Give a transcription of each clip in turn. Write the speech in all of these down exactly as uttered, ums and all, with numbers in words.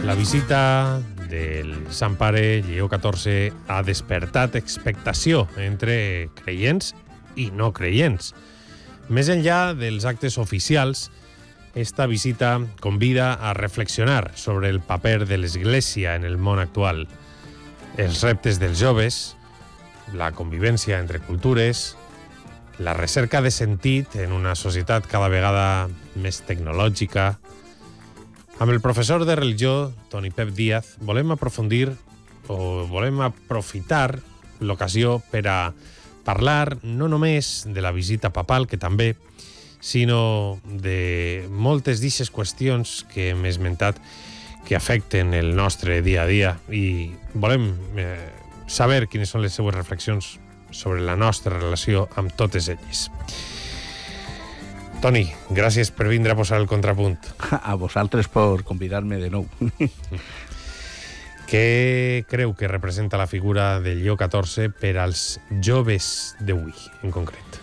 La visita del Sant Pare Lleó catorze ha despertat expectació entre creients i no creients. Més enllà dels actes oficials, esta visita convida a reflexionar sobre el paper de l'Església en el món actual, els reptes dels joves, la convivència entre cultures, la recerca de sentit en una societat cada vegada més tecnològica. Amb el professor de religió, Toni Pep Díaz, volem aprofundir o volem aprofitar l'ocasió per a parlar no només de la visita papal, que també, sinó de moltes d'eixes qüestions que hem esmentat que afecten el nostre dia a dia, i volem eh, saber quines són les seues reflexions sobre la nostra relació amb totes elles. Toni, gràcies per vindre a posar el contrapunt. A vosaltres per convidar-me de nou. Què creu que representa la figura de Lleó catorze per als joves d'avui, en concret?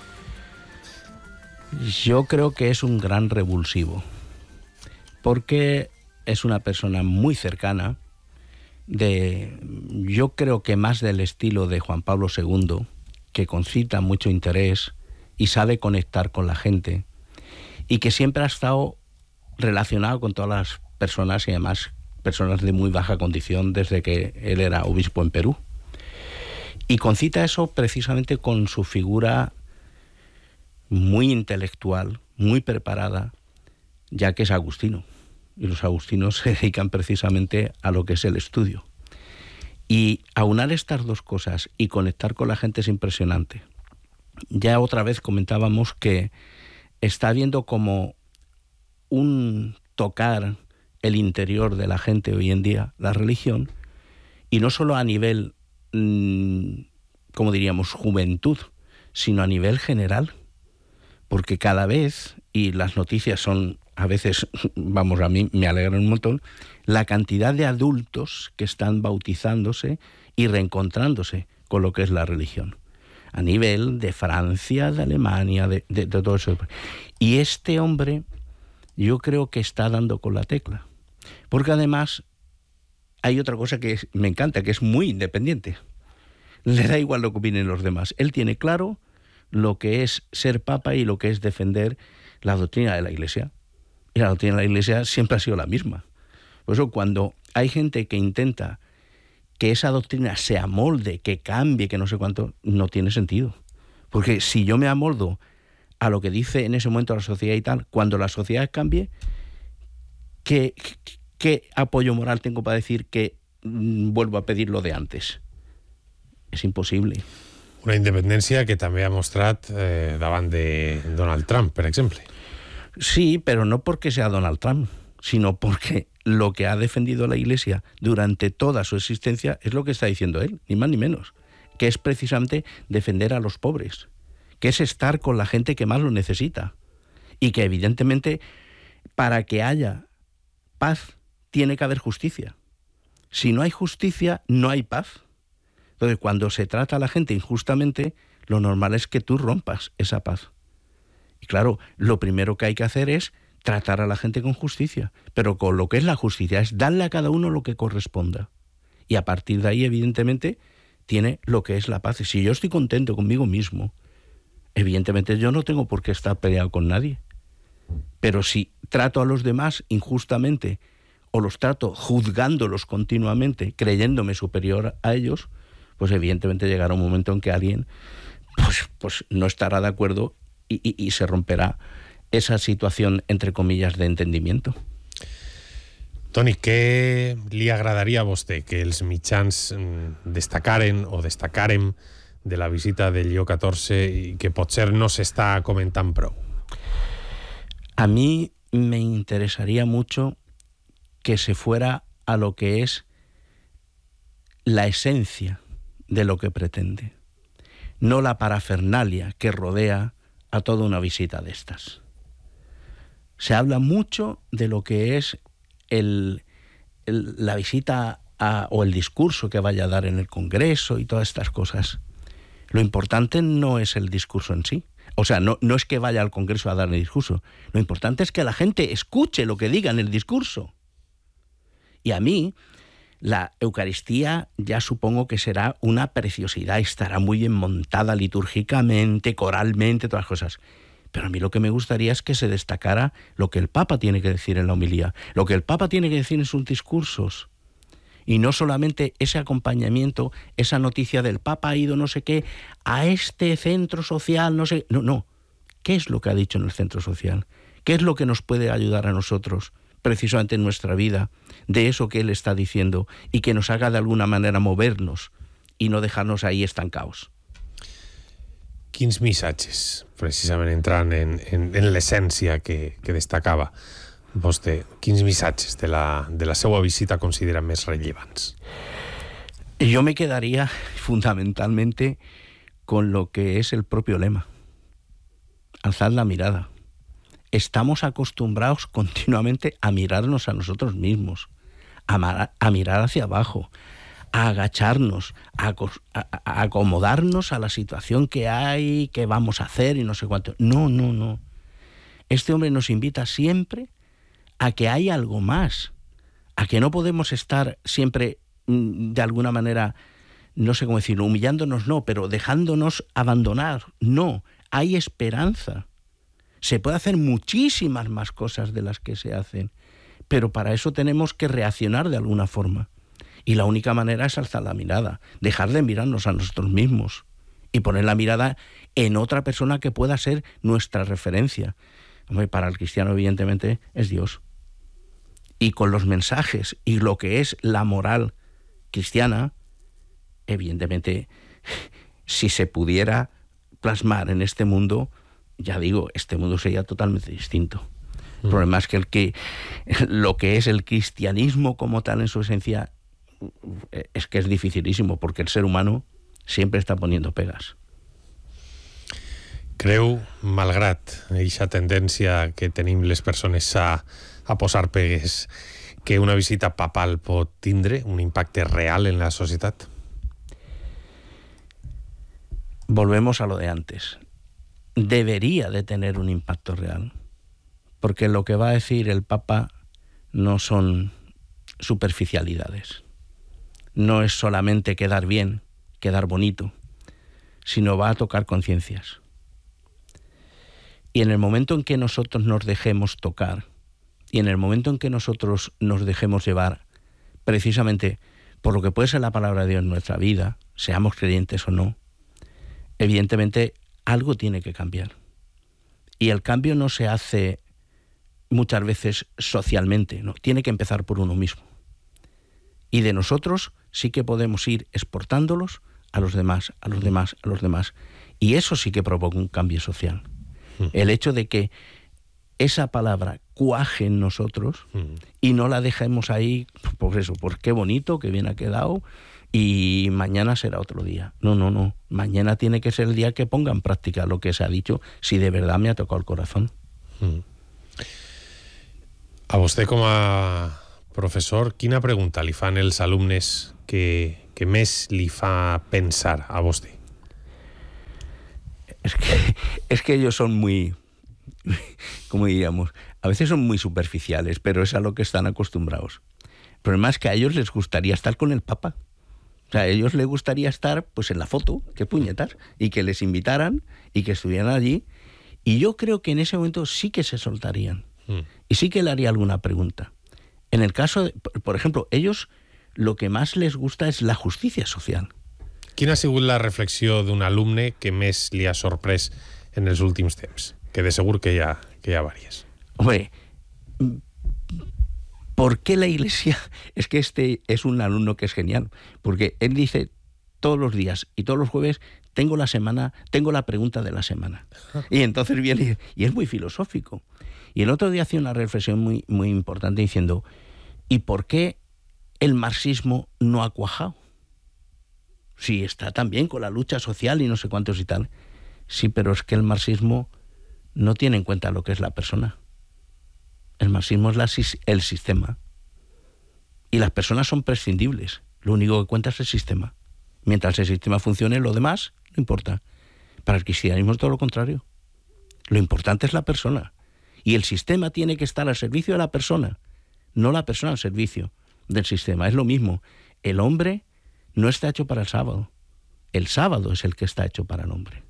Yo creo que es un gran revulsivo, porque es una persona muy cercana, de, yo creo que más del estilo de Juan Pablo segundo, que concita mucho interés y sabe conectar con la gente, y que siempre ha estado relacionado con todas las personas, y además personas de muy baja condición desde que él era obispo en Perú. Y concita eso precisamente con su figura muy intelectual, muy preparada, ya que es agustino. Y los agustinos se dedican precisamente a lo que es el estudio. Y aunar estas dos cosas y conectar con la gente es impresionante. Ya otra vez comentábamos que está viendo como un tocar el interior de la gente hoy en día, la religión, y no solo a nivel, mmm, como diríamos, juventud, sino a nivel general. Porque cada vez, y las noticias son, a veces, vamos, a mí me alegran un montón, la cantidad de adultos que están bautizándose y reencontrándose con lo que es la religión. A nivel de Francia, de Alemania, de, de, de todo eso. Y este hombre, yo creo que está dando con la tecla. Porque además, hay otra cosa que es, me encanta, que es muy independiente. Le da igual lo que opinen los demás. Él tiene claro lo que es ser papa y lo que es defender la doctrina de la Iglesia. Y la doctrina de la Iglesia siempre ha sido la misma. Por eso cuando hay gente que intenta que esa doctrina se amolde, que cambie, que no sé cuánto, no tiene sentido. Porque si yo me amoldo a lo que dice en ese momento la sociedad y tal, cuando la sociedad cambie, ¿qué, qué apoyo moral tengo para decir que mm, vuelvo a pedir lo de antes? Es imposible. Una independència que també ha mostrat eh, davant de Donald Trump, per exemple. Sí, pero no porque sea Donald Trump, sino porque lo que ha defendido la Iglesia durante toda su existencia es lo que está diciendo él, ni más ni menos, que es precisamente defender a los pobres, que es estar con la gente que más lo necesita, y que evidentemente para que haya paz tiene que haber justicia. Si no hay justicia, no hay paz. Entonces, cuando se trata a la gente injustamente, lo normal es que tú rompas esa paz. Y claro, lo primero que hay que hacer es tratar a la gente con justicia. Pero con lo que es la justicia es darle a cada uno lo que corresponda. Y a partir de ahí, evidentemente, tiene lo que es la paz. Y si yo estoy contento conmigo mismo, evidentemente yo no tengo por qué estar peleado con nadie. Pero si trato a los demás injustamente, o los trato juzgándolos continuamente, creyéndome superior a ellos, pues evidentemente llegará un momento en que alguien pues, pues no estará de acuerdo y, y, y se romperá esa situación, entre comillas, de entendimiento. Toni, què li agradaria a vostè que els mitjans destacaren o destacarem de la visita de Lleó catorze i que potser no s'està comentant prou? A mí me interesaría mucho que se fuera a lo que es la esencia de lo que pretende, no la parafernalia que rodea a toda una visita de estas. Se habla mucho de lo que es el, el, la visita a, o el discurso que vaya a dar en el Congreso y todas estas cosas. Lo importante no es el discurso en sí. O sea, no, no es que vaya al Congreso a dar el discurso. Lo importante es que la gente escuche lo que diga en el discurso. Y a mí la Eucaristía ya supongo que será una preciosidad, estará muy bien montada litúrgicamente, coralmente, todas las cosas. Pero a mí lo que me gustaría es que se destacara lo que el Papa tiene que decir en la homilía, lo que el Papa tiene que decir en sus discursos. Y no solamente ese acompañamiento, esa noticia del Papa ha ido no sé qué a este centro social, no sé... No, no. ¿Qué es lo que ha dicho en el centro social? ¿Qué es lo que nos puede ayudar a nosotros, precisamente en nuestra vida, de eso que él está diciendo y que nos haga de alguna manera movernos y no dejarnos ahí estancados? Quins missatges, precisament entrant en, en, en l'essència que, que destacava vostè, quins missatges de la, de la seva visita considera més rellevants? Yo me quedaría fundamentalmente con lo que es el propio lema. Alzad la mirada. Estamos acostumbrados continuamente a mirarnos a nosotros mismos, a, mar, a mirar hacia abajo, a agacharnos, a, a, a acomodarnos a la situación que hay, que vamos a hacer y no sé cuánto. No, no, no. Este hombre nos invita siempre a que hay algo más, a que no podemos estar siempre de alguna manera, no sé cómo decirlo, humillándonos, no, pero dejándonos abandonar. No, hay esperanza. Se puede hacer muchísimas más cosas de las que se hacen, pero para eso tenemos que reaccionar de alguna forma. Y la única manera es alzar la mirada, dejar de mirarnos a nosotros mismos y poner la mirada en otra persona que pueda ser nuestra referencia. Hombre, para el cristiano, evidentemente, es Dios. Y con los mensajes y lo que es la moral cristiana, evidentemente, si se pudiera plasmar en este mundo, ya digo, este mundo sería totalmente distinto. El mm. problema es que, el que lo que es el cristianismo como tal en su esencia es que es dificilísimo, porque el ser humano siempre está poniendo pegas. Creu, malgrat aquesta tendència que tenim les persones a, a posar pegues, que una visita papal pot tindre un impacte real en la societat? Volvemos a lo de antes. Debería de tener un impacto real, porque lo que va a decir el Papa no son superficialidades. No es solamente quedar bien, quedar bonito, sino va a tocar conciencias. Y en el momento en que nosotros nos dejemos tocar, y en el momento en que nosotros nos dejemos llevar precisamente por lo que puede ser la palabra de Dios en nuestra vida, seamos creyentes o no, evidentemente algo tiene que cambiar. Y el cambio no se hace muchas veces socialmente, ¿no? Tiene que empezar por uno mismo. Y de nosotros sí que podemos ir exportándolos a los demás, a los demás, a los demás. Y eso sí que provoca un cambio social. Mm. El hecho de que esa palabra cuaje en nosotros mm. y no la dejemos ahí, pues eso, pues qué bonito, qué bien ha quedado, y mañana será otro día. No, no, no. Mañana tiene que ser el día que ponga en práctica lo que se ha dicho, si de verdad me ha tocado el corazón. Mm. A vostè com a professor, quina pregunta li fan els alumnes que, que més li fa pensar a vostè? Es que, es que ellos son muy, ¿cómo diríamos? A veces son muy superficiales, pero es a lo que están acostumbrados. El problema es que a ellos les gustaría estar con el Papa. O sea, a ellos les gustaría estar pues en la foto, qué puñetas, y que les invitaran y que estuvieran allí. Y yo creo que en ese momento sí que se soltarían. Mm. Y sí que le haría alguna pregunta. En el caso, de, por ejemplo, ellos lo que más les gusta es la justicia social. Quina ha sigut la reflexió d'un alumne que més li ha sorprès en els últims temps? Que de segur que hi ha, que hi ha vàries. Hombre, ¿por qué la Iglesia? Es que este es un alumno que es genial, porque él dice todos los días y todos los jueves tengo la semana, tengo la pregunta de la semana. Y entonces viene, y es muy filosófico. Y el otro día hacía una reflexión muy, muy importante diciendo, ¿y por qué el marxismo no ha cuajado? Sí, está también con la lucha social y no sé cuántos y tal. Sí, pero es que el marxismo no tiene en cuenta lo que es la persona. El marxismo es la, el sistema. Y las personas son prescindibles. Lo único que cuenta es el sistema. Mientras el sistema funcione, lo demás no importa. Para el cristianismo es todo lo contrario. Lo importante es la persona. Y el sistema tiene que estar al servicio de la persona, no la persona al servicio. del sistema. Es lo mismo. El hombre no está hecho para el sábado. El sábado es el que está hecho para el hombre.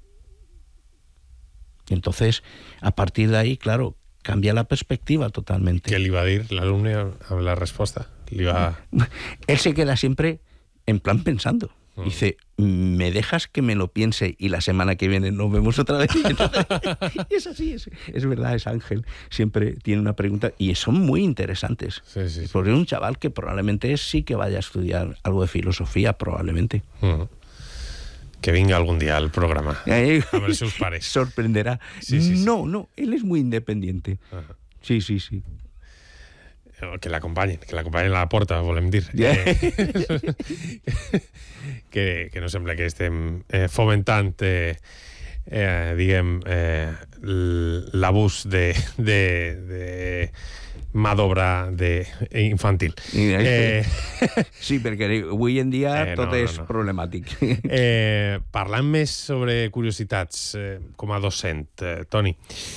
Entonces, a partir de ahí, claro, cambia la perspectiva totalmente. ¿Qué le iba a decir el alumno a la respuesta? Le iba... Él se queda siempre en plan pensando. Mm. Dice, ¿me dejas que me lo piense y la semana que viene nos vemos otra vez? Entonces, es así, es, es verdad, es Ángel. Siempre tiene una pregunta y son muy interesantes. Sí, sí, sí. Porque es un chaval que probablemente sí que vaya a estudiar algo de filosofía, probablemente. Mm. Que venga algún día al programa. Eh, A ver sus pares. Sorprenderá. Sí, sí, sí. No, no, él es muy independiente. Ajá. Sí, sí, sí. Que l'acompanyin, que l'acompanyin a la porta, volem dir. Yeah. Eh, que, que no sembla que estem eh, fomentant, eh, eh, diguem, eh, l'abús de, de, de mà d'obra de, infantil. Eh, sí, perquè avui en dia eh, tot no, és no, no. problemàtic. Eh, parlant més sobre curiositats, eh, com a docent, eh, Toni,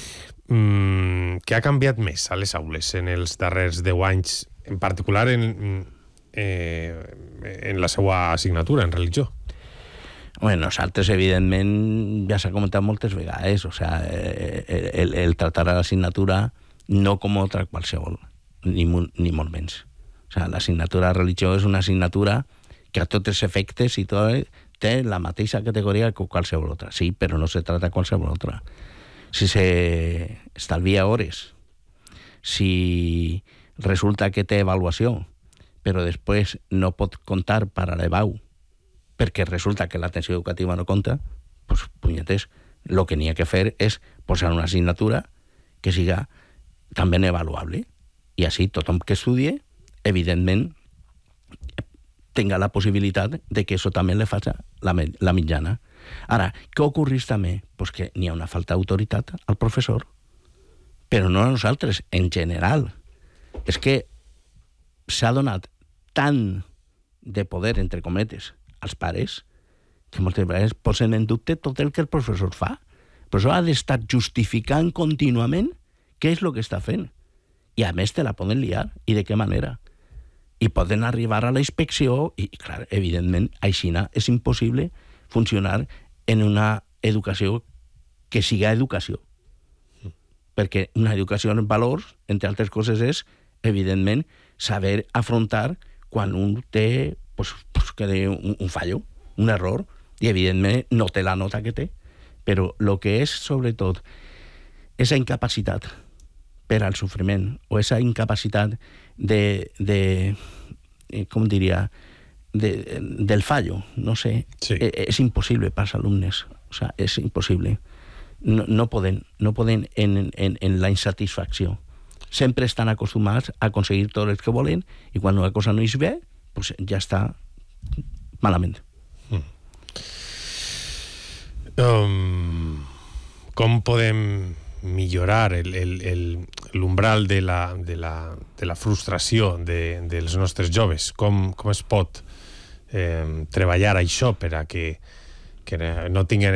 mm, què ha canviat més a les aules en els darrers deu anys, en particular en, eh, en la seva assignatura, en religió? Bueno, nosaltres, evidentment, ja s'ha comentat moltes vegades, o sea, el, el tratar a l'assignatura no com otra qualsevol, ni, ni molt menys. O sea, l'assignatura de religió és una assignatura que a tots els efectes i tot té la mateixa categoria que qualsevol altra. Sí, però no se trata de qualsevol altra. Si se estalvia hores, si resulta que té avaluació, però després no pot comptar per a l'EBAU, perquè resulta que l'atenció educativa no compta, pues, punyetes, el que n'hi ha que fer és posar una assignatura que siga també avaluable. I així tothom que estudie, evidentment, tenga la possibilitat de que això també li faci la, la mitjana. Ara, què ocorreix també? Pues que n'hi ha una falta d'autoritat al professor, però no a nosaltres, en general. És que s'ha donat tant de poder, entre cometes, als pares, que moltes vegades posen en dubte tot el que el professor fa. El professor ha d'estar justificant contínuament què és el que està fent. I a més te la poden liar. I de què manera? I poden arribar a la inspecció i, clar, evidentment, aixina és impossible funcionar en una educació que siga educació. Perquè una educació en valors, entre altres coses, és, evidentment, saber afrontar quan un té pues, pues, que té un, un fallo, un error, i, evidentment, no té la nota que té. Però el que és, sobretot, esa incapacitat per al sofriment, o esa incapacitat de, de eh, com diria, de, del fallo, no sé, sí. eh, és impossible per als alumnes, o sea, és impossible. No, no poden, no poden en, en, en la insatisfacció. Sempre estan acostumats a aconseguir tot el que volen i quan una cosa no és bé, pues ja està malament. Mm. Um, com podem millorar el, el, el, l'umbral de la, de la, de la frustració de, dels nostres joves? Com, com es pot eh, treballar això per a que, que no tinguin